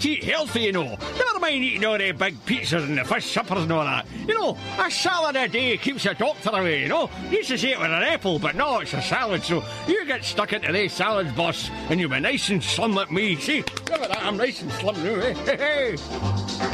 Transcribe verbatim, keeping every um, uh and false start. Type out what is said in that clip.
to eat healthy, you know. Never mind eating all the big pizzas and the fish suppers and all that. You know, a salad a day keeps a doctor away, you know. You used to say it with an apple, but no, it's a salad, so you get stuck into these salads, boss, and you'll be nice and slim like me. See, look at that, I'm nice and slim now, eh? Hey, hey.